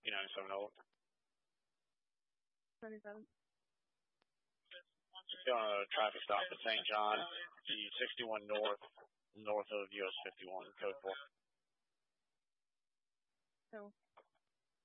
97 27. Doing a traffic stop at St. John, the 61 north of US 51, code 4. So